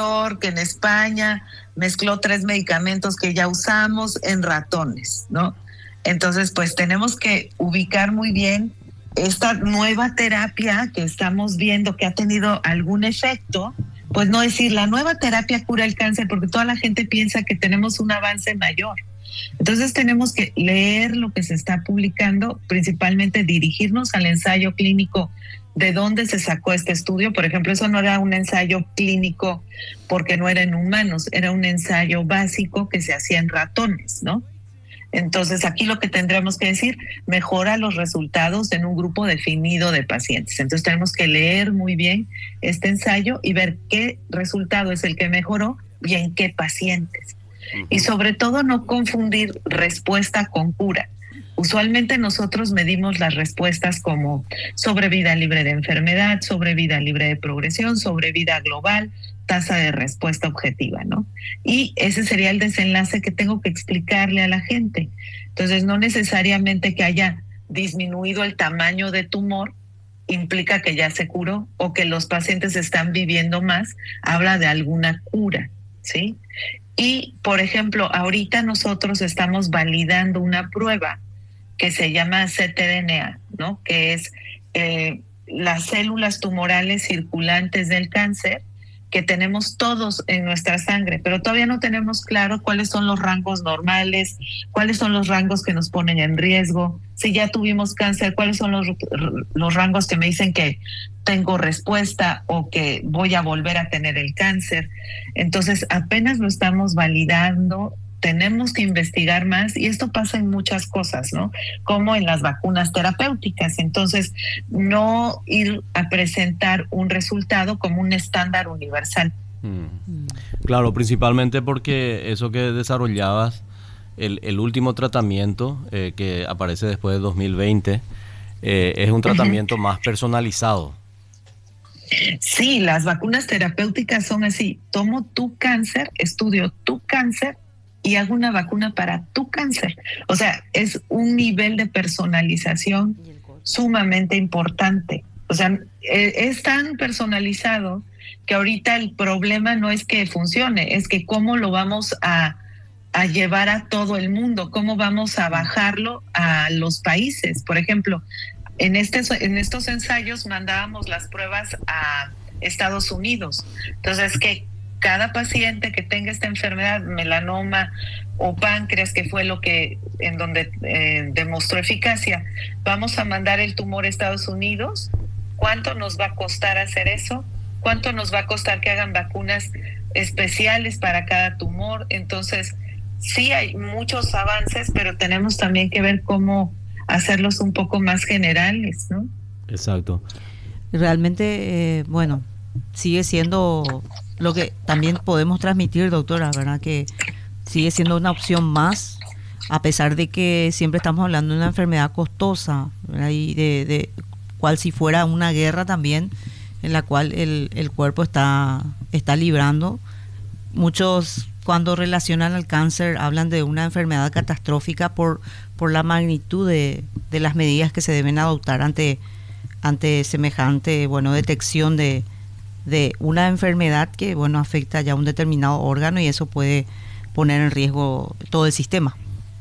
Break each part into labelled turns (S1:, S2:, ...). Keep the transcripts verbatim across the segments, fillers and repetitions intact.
S1: doctor que en España mezcló tres medicamentos que ya usamos en ratones, ¿no? Entonces, pues tenemos que ubicar muy bien esta nueva terapia que estamos viendo que ha tenido algún efecto, pues no decir la nueva terapia cura el cáncer, porque toda la gente piensa que tenemos un avance mayor. Entonces tenemos que leer lo que se está publicando, principalmente dirigirnos al ensayo clínico de dónde se sacó este estudio. Por ejemplo, eso no era un ensayo clínico porque no era en humanos, era un ensayo básico que se hacía en ratones, ¿no? Entonces aquí lo que tendremos que decir, mejora los resultados en un grupo definido de pacientes. Entonces tenemos que leer muy bien este ensayo y ver qué resultado es el que mejoró y en qué pacientes. Uh-huh. Y sobre todo no confundir respuesta con cura. Usualmente nosotros medimos las respuestas como sobrevida libre de enfermedad, sobrevida libre de progresión, sobrevida global, tasa de respuesta objetiva, ¿no? Y ese sería el desenlace que tengo que explicarle a la gente. Entonces, no necesariamente que haya disminuido el tamaño de tumor implica que ya se curó o que los pacientes están viviendo más, habla de alguna cura, ¿sí? Y, por ejemplo, ahorita nosotros estamos validando una prueba que se llama C T D N A, ¿no? Que es eh, las células tumorales circulantes del cáncer que tenemos todos en nuestra sangre, pero todavía no tenemos claro cuáles son los rangos normales, cuáles son los rangos que nos ponen en riesgo. Si ya tuvimos cáncer, cuáles son los, los rangos que me dicen que tengo respuesta o que voy a volver a tener el cáncer. Entonces, apenas lo estamos validando. Tenemos que investigar más y esto pasa en muchas cosas, ¿no? Como en las vacunas terapéuticas. Entonces, no ir a presentar un resultado como un estándar universal.
S2: Mm. Claro, principalmente porque eso que desarrollabas, el, el último tratamiento eh, que aparece después de dos mil veinte, eh, es un tratamiento uh-huh. más personalizado.
S1: Sí, las vacunas terapéuticas son así. Tomo tu cáncer, estudio tu cáncer, y hago una vacuna para tu cáncer. O sea, es un nivel de personalización sumamente importante. O sea, es tan personalizado que ahorita el problema no es que funcione, es que cómo lo vamos a, a llevar a todo el mundo, cómo vamos a bajarlo a los países. Por ejemplo, en, este, en estos ensayos mandábamos las pruebas a Estados Unidos. Entonces, ¿qué? Cada paciente que tenga esta enfermedad, melanoma o páncreas, que fue lo que en donde eh, demostró eficacia, vamos a mandar el tumor a Estados Unidos. ¿Cuánto nos va a costar hacer eso? ¿Cuánto nos va a costar que hagan vacunas especiales para cada tumor? Entonces, sí hay muchos avances, pero tenemos también que ver cómo hacerlos un poco más generales, ¿no?
S2: Exacto.
S3: Realmente, eh, bueno, sigue siendo lo que también podemos transmitir, doctora, ¿verdad? Que sigue siendo una opción más, a pesar de que siempre estamos hablando de una enfermedad costosa, ¿verdad? Y de, de cual si fuera una guerra también, en la cual el, el cuerpo está, está librando. Muchos, cuando relacionan al cáncer, hablan de una enfermedad catastrófica por, por la magnitud de, de las medidas que se deben adoptar ante, ante semejante, bueno, detección de de una enfermedad que, bueno, afecta ya a un determinado órgano y eso puede poner en riesgo todo el sistema.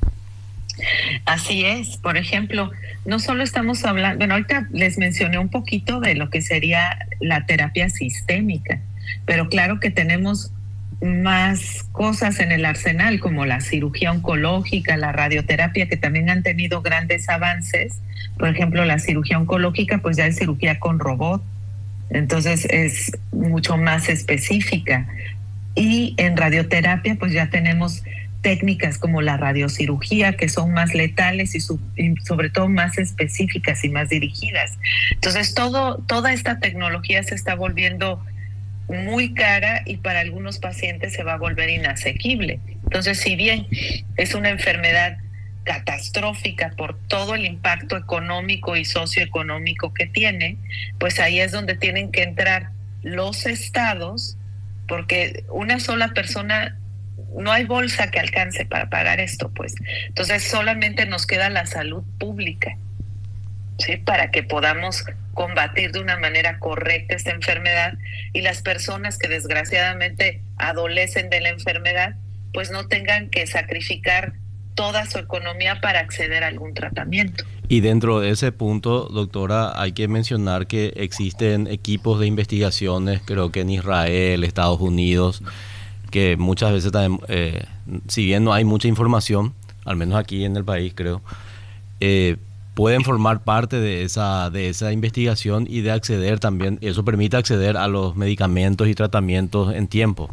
S1: Así es. Por ejemplo, no solo estamos hablando, bueno, ahorita les mencioné un poquito de lo que sería la terapia sistémica, pero claro que tenemos más cosas en el arsenal, como la cirugía oncológica, la radioterapia, que también han tenido grandes avances. Por ejemplo, la cirugía oncológica, pues ya es cirugía con robot. Entonces es mucho más específica. Y en radioterapia pues ya tenemos técnicas como la radiocirugía que son más letales y, su, y sobre todo más específicas y más dirigidas. Entonces todo, toda esta tecnología se está volviendo muy cara y para algunos pacientes se va a volver inasequible. Entonces, si bien es una enfermedad catastrófica por todo el impacto económico y socioeconómico que tiene, pues ahí es donde tienen que entrar los estados, porque una sola persona, no hay bolsa que alcance para pagar esto, pues. Entonces solamente nos queda la salud pública. ¿sí? Para que podamos combatir de una manera correcta esta enfermedad y las personas que desgraciadamente adolecen de la enfermedad, pues no tengan que sacrificar toda su economía para acceder a algún tratamiento.
S2: Y dentro de ese punto, doctora, hay que mencionar que existen equipos de investigaciones, creo que en Israel, Estados Unidos, que muchas veces también, eh, si bien no hay mucha información, al menos aquí en el país creo, eh, pueden formar parte de esa, de esa investigación y de acceder también, eso permite acceder a los medicamentos y tratamientos en tiempo.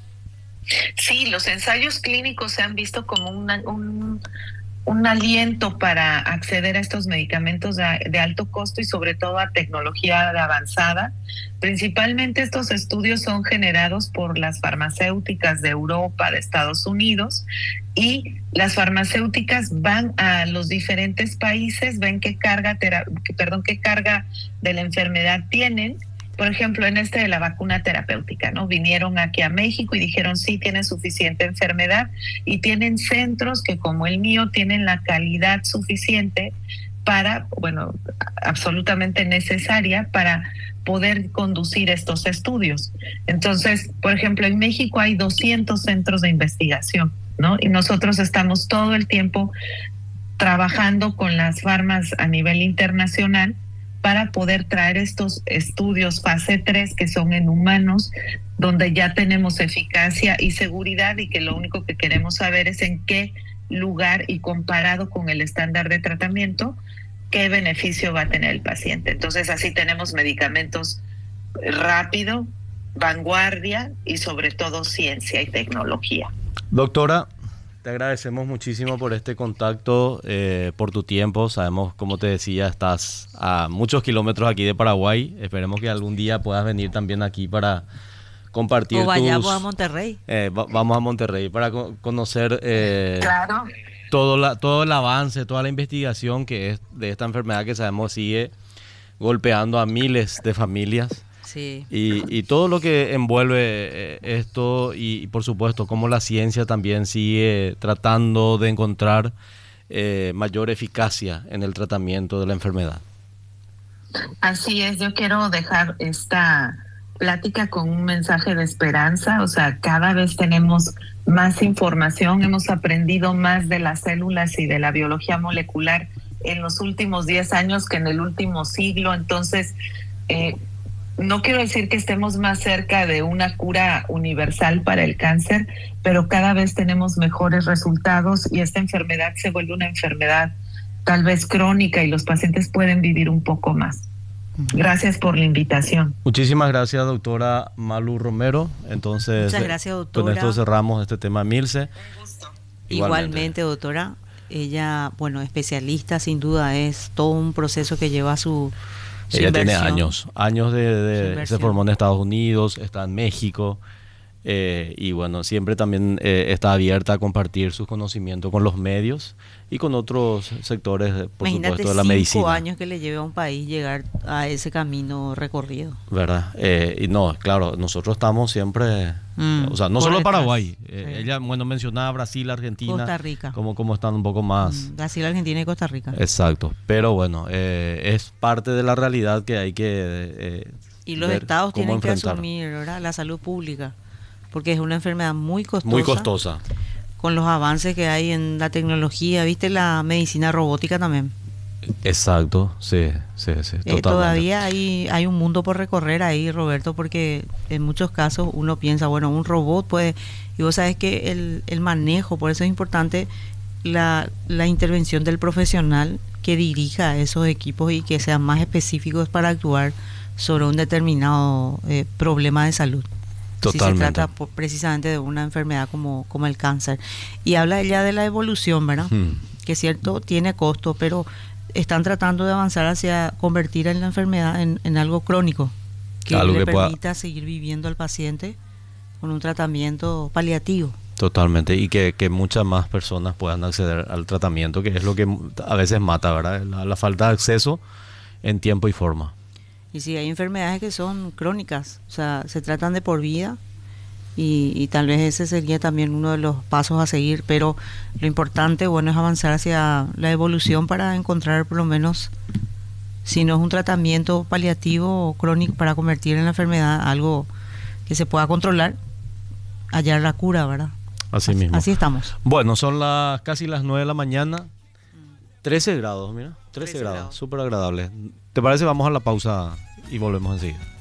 S1: Sí, los ensayos clínicos se han visto como una, un, un aliento para acceder a estos medicamentos de, de alto costo y sobre todo a tecnología avanzada. Principalmente estos estudios son generados por las farmacéuticas de Europa, de Estados Unidos, y las farmacéuticas van a los diferentes países, ven qué carga, tera, perdón, qué carga de la enfermedad tienen. Por ejemplo, en este de la vacuna terapéutica, ¿no? Vinieron aquí a México y dijeron, sí, tienen suficiente enfermedad y tienen centros que como el mío tienen la calidad suficiente para, bueno, absolutamente necesaria para poder conducir estos estudios. Entonces, por ejemplo, en México hay doscientos centros de investigación, ¿no? Y nosotros estamos todo el tiempo trabajando con las farmas a nivel internacional para poder traer estos estudios fase tres que son en humanos, donde ya tenemos eficacia y seguridad y que lo único que queremos saber es en qué lugar y comparado con el estándar de tratamiento, qué beneficio va a tener el paciente. Entonces así tenemos medicamentos rápido, vanguardia y sobre todo ciencia y tecnología.
S2: Doctora, te agradecemos muchísimo por este contacto, eh, por tu tiempo. Sabemos, como te decía, estás a muchos kilómetros aquí de Paraguay. Esperemos que algún día puedas venir también aquí para compartir
S3: o vayamos
S2: tus,
S3: a Monterrey.
S2: Eh, va, vamos a Monterrey para co- conocer eh,
S1: claro.
S2: todo, la, todo el avance, toda la investigación que es de esta enfermedad que sabemos sigue golpeando a miles de familias.
S3: Sí.
S2: Y, y todo lo que envuelve eh, esto y, y por supuesto cómo la ciencia también sigue tratando de encontrar eh, mayor eficacia en el tratamiento de la enfermedad.
S1: Así es, yo quiero dejar esta plática con un mensaje de esperanza, o sea, cada vez tenemos más información, hemos aprendido más de las células y de la biología molecular en los últimos diez años que en el último siglo, entonces eh, no quiero decir que estemos más cerca de una cura universal para el cáncer, pero cada vez tenemos mejores resultados y esta enfermedad se vuelve una enfermedad tal vez crónica y los pacientes pueden vivir un poco más. Gracias por la invitación.
S2: Muchísimas gracias, doctora Malu Romero. Entonces,
S3: muchas gracias, doctora.
S2: Con esto cerramos este tema, Milce.
S1: Un gusto.
S3: Igualmente, Igualmente doctora. Ella, bueno, especialista, sin duda, es todo un proceso que lleva su... Su
S2: Ella
S3: inversión.
S2: tiene años, años de, de se formó en Estados Unidos, está en México eh, y bueno, siempre también eh, está abierta a compartir sus conocimientos con los medios y con otros sectores, por
S3: Imagínate
S2: supuesto, de la medicina.
S3: cinco años que le lleve a un país llegar a ese camino recorrido.
S2: ¿Verdad? Eh, y no, claro, nosotros estamos siempre, mm, o sea, no solo detrás. Paraguay, eh, sí. Ella, bueno, mencionaba Brasil, Argentina,
S3: Costa Rica.
S2: Como, como están un poco más.
S3: Mm, Brasil, Argentina y Costa Rica.
S2: Exacto, pero bueno, eh, es parte de la realidad que hay que eh,
S3: y los estados tienen enfrentar. que asumir, ¿verdad? La salud pública, porque es una enfermedad muy costosa.
S2: Muy costosa.
S3: Con los avances que hay en la tecnología, ¿viste? La medicina robótica también.
S2: Exacto, sí, sí, sí.
S3: Eh, todavía hay, hay un mundo por recorrer ahí, Roberto, porque en muchos casos uno piensa, bueno, un robot puede... Y vos sabes que el, el manejo, por eso es importante la, la intervención del profesional que dirija esos equipos y que sean más específicos para actuar sobre un determinado eh, problema de salud.
S2: Totalmente.
S3: Si se trata por, precisamente de una enfermedad como, como el cáncer. Y habla ella de la evolución, ¿verdad? Hmm. Que es cierto, tiene costo, pero están tratando de avanzar hacia convertir en la enfermedad en, en algo crónico, que
S2: algo
S3: le
S2: que
S3: permita
S2: pueda...
S3: seguir viviendo al paciente con un tratamiento paliativo.
S2: Totalmente, y que, que muchas más personas puedan acceder al tratamiento, que es lo que a veces mata, ¿verdad? La, la falta de acceso en tiempo y forma.
S3: Y sí, hay enfermedades que son crónicas, o sea, se tratan de por vida y, y tal vez ese sería también uno de los pasos a seguir, pero lo importante, bueno, es avanzar hacia la evolución para encontrar por lo menos sino es un tratamiento paliativo o crónico para convertir en la enfermedad algo que se pueda controlar, hallar la cura, ¿verdad?
S2: Así,
S3: así
S2: mismo.
S3: Así estamos.
S2: Bueno, son las casi las nueve de la mañana. trece grados, mira. trece, trece grados, súper agradable. ¿Te parece? Vamos a la pausa y volvemos enseguida.